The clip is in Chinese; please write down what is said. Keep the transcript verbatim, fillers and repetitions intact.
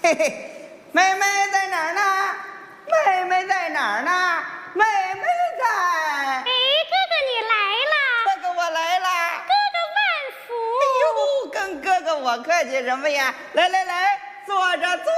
嘿嘿，妹妹在哪儿呢？妹妹在哪儿呢？妹妹在。 哎，哥哥你来了。 哥哥我来了。 哥哥万福。 哎呦，跟哥哥我客气什么呀？来来来，坐着坐。